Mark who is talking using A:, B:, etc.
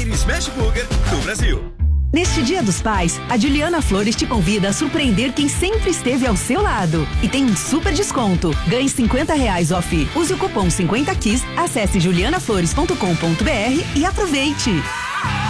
A: Smash Burger do Brasil.
B: Neste Dia dos Pais, a Juliana Flores te convida a surpreender quem sempre esteve ao seu lado. E tem um super desconto. Ganhe R$50 off. Use o cupom 50KISS, acesse julianaflores.com.br e aproveite.